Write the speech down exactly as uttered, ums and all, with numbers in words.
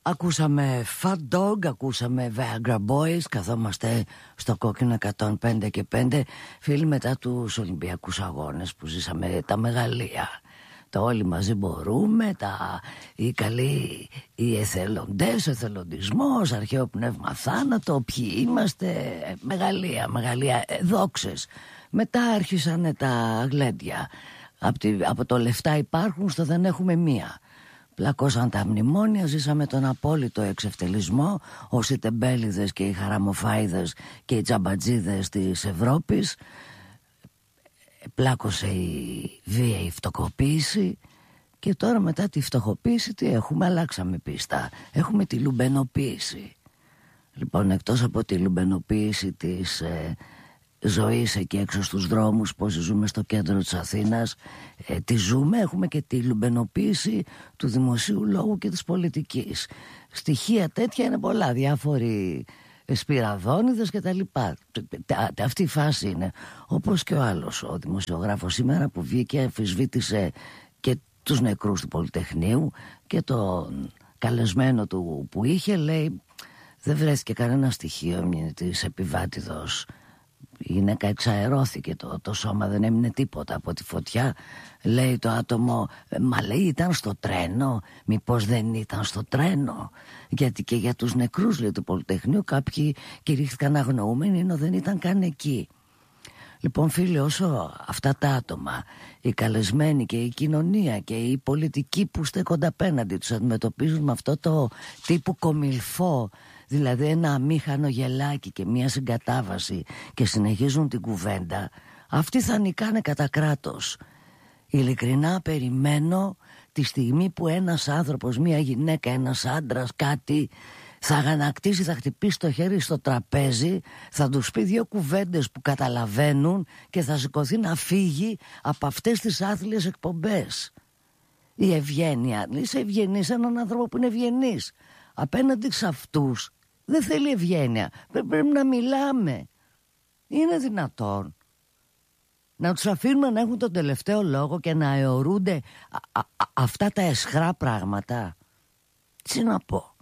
Ακούσαμε Fat Dog, ακούσαμε Viagra Boys. Καθόμαστε στο κόκκινο εκατόν πέντε και πέντε. Φίλοι, μετά τους Ολυμπιακούς Αγώνες που ζήσαμε τα μεγαλεία, το όλοι μαζί μπορούμε, τα, οι καλοί, οι εθελοντές, εθελοντισμός, αρχαίο πνεύμα θάνατο, ποιοι είμαστε, μεγαλεία, μεγαλεία, ε, δόξες. Μετά άρχισαν τα γλέντια. Από, τη, από το λεφτά υπάρχουν στο δεν έχουμε μία. Πλακώσαν τα μνημόνια, ζήσαμε τον απόλυτο εξευτελισμό, ως οι τεμπέληδες και οι χαραμοφάιδες και οι τζαμπατζίδες της Ευρώπης. Πλάκωσε η βίαιη φτωχοποίηση και τώρα μετά τη φτωχοποίηση τι έχουμε, αλλάξαμε πίστα. Έχουμε τη λουμπενοποίηση. Λοιπόν, εκτός από τη λουμπενοποίηση της ε, ζωής εκεί έξω στους δρόμους, πώς ζούμε στο κέντρο της Αθήνας, ε, τη ζούμε, έχουμε και τη λουμπενοποίηση του δημοσίου λόγου και της πολιτικής. Στοιχεία τέτοια είναι πολλά, διάφοροι σπυραδόνιδες και τα λοιπά. Αυτή η φάση είναι. Όπως και ο άλλος ο δημοσιογράφος σήμερα που βγήκε, αμφισβήτησε και τους νεκρούς του Πολυτεχνείου και τον καλεσμένο του που είχε, λέει δεν βρέθηκε κανένα στοιχείο της επιβάτηδος. Η γυναίκα εξαερώθηκε, το, το σώμα δεν έμεινε τίποτα από τη φωτιά. Λέει το άτομο, μα λέει ήταν στο τρένο, μήπως δεν ήταν στο τρένο? Γιατί και για τους νεκρούς, λέει, του Πολυτεχνείου κάποιοι κηρύχθηκαν αγνοούμενοι ενώ δεν ήταν καν εκεί. Λοιπόν φίλοι, όσο αυτά τα άτομα, οι καλεσμένοι και η κοινωνία και οι πολιτικοί που στέκονται απέναντι τους αντιμετωπίζουν με αυτό το τύπου κομιλφό, δηλαδή ένα αμήχανο γελάκι και μια συγκατάβαση, και συνεχίζουν την κουβέντα, αυτοί θα νικάνε κατά κράτος. Ειλικρινά περιμένω τη στιγμή που ένας άνθρωπος, μια γυναίκα, ένας άντρας, κάτι θα αγανακτήσει, θα χτυπήσει το χέρι στο τραπέζι, θα τους πει δύο κουβέντες που καταλαβαίνουν και θα σηκωθεί να φύγει από αυτές τις άθλιες εκπομπές. Η ευγένεια, είσαι ευγενής, έναν άνθρωπο που είναι ευγενής, απέναντι σε αυτούς δεν θέλει ευγένεια. Πρέπει να μιλάμε. Είναι δυνατόν να τους αφήνουμε να έχουν τον τελευταίο λόγο και να αιωρούνται α, α, α, αυτά τα αισχρά πράγματα? Τι να πω.